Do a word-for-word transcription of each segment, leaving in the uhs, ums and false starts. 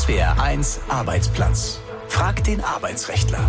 S W R eins Arbeitsplatz. Frag den Arbeitsrechtler.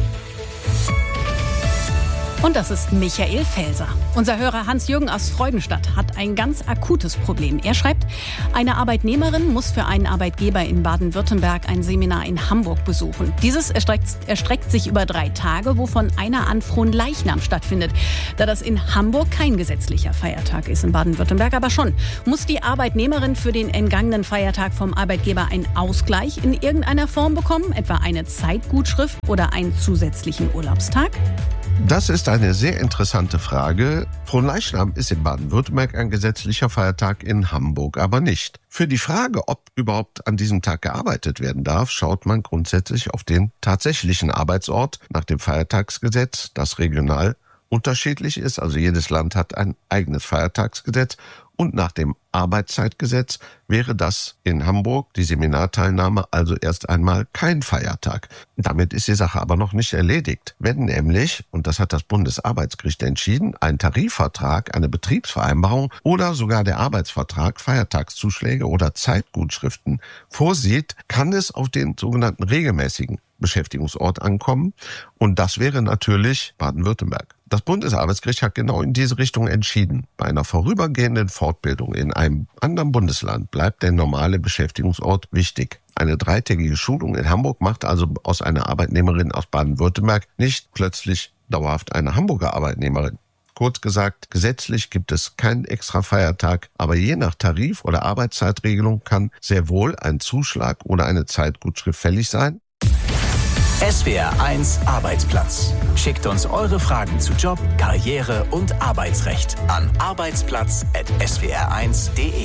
Und das ist Michael Felser. Unser Hörer Hans-Jürgen aus Freudenstadt hat ein ganz akutes Problem. Er schreibt, eine Arbeitnehmerin muss für einen Arbeitgeber in Baden-Württemberg ein Seminar in Hamburg besuchen. Dieses erstreckt, erstreckt sich über drei Tage, wovon einer an Fronleichnam stattfindet. Da das in Hamburg kein gesetzlicher Feiertag ist, in Baden-Württemberg aber schon, muss die Arbeitnehmerin für den entgangenen Feiertag vom Arbeitgeber einen Ausgleich in irgendeiner Form bekommen, etwa eine Zeitgutschrift oder einen zusätzlichen Urlaubstag? Das ist eine sehr interessante Frage. Fronleichnam ist in Baden-Württemberg ein gesetzlicher Feiertag, in Hamburg aber nicht. Für die Frage, ob überhaupt an diesem Tag gearbeitet werden darf, schaut man grundsätzlich auf den tatsächlichen Arbeitsort nach dem Feiertagsgesetz, das regional unterschiedlich ist. Also jedes Land hat ein eigenes Feiertagsgesetz. Und nach dem Arbeitszeitgesetz wäre das in Hamburg, die Seminarteilnahme, also erst einmal kein Feiertag. Damit ist die Sache aber noch nicht erledigt. Wenn nämlich, und das hat das Bundesarbeitsgericht entschieden, ein Tarifvertrag, eine Betriebsvereinbarung oder sogar der Arbeitsvertrag Feiertagszuschläge oder Zeitgutschriften vorsieht, kann es auf den sogenannten regelmäßigen Beschäftigungsort ankommen. Und das wäre natürlich Baden-Württemberg. Das Bundesarbeitsgericht hat genau in diese Richtung entschieden. Bei einer vorübergehenden Fortbildung in einem anderen Bundesland bleibt der normale Beschäftigungsort wichtig. Eine dreitägige Schulung in Hamburg macht also aus einer Arbeitnehmerin aus Baden-Württemberg nicht plötzlich dauerhaft eine Hamburger Arbeitnehmerin. Kurz gesagt, gesetzlich gibt es keinen extra Feiertag, aber je nach Tarif- oder Arbeitszeitregelung kann sehr wohl ein Zuschlag oder eine Zeitgutschrift fällig sein. S W R eins Arbeitsplatz. Schickt uns eure Fragen zu Job, Karriere und Arbeitsrecht an arbeitsplatz at s w r eins punkt de.